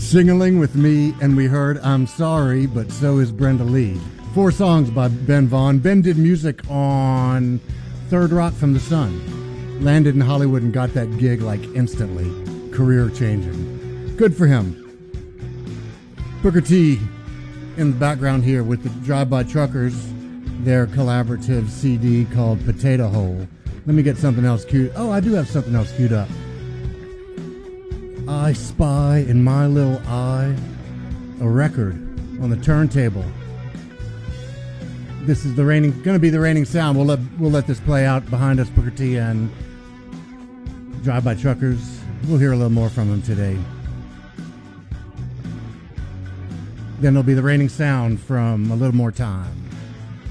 Shingling with Me, and we heard I'm Sorry, but So Is Brenda Lee. 4 songs by Ben Vaughn. Ben did music on Third Rock from the Sun. Landed in Hollywood and got that gig like instantly. Career changing. Good for him. Booker T in the background here with the Drive-By Truckers, their collaborative CD called Potato Hole. Let me get something else queued. Oh, I do have something else queued up. I spy in my little eye a record on the turntable. This is going to be the reigning sound. We'll let this play out behind us, Booker T and Drive-By Truckers. We'll hear a little more from him today. Then there'll be the reigning sound from A Little More Time.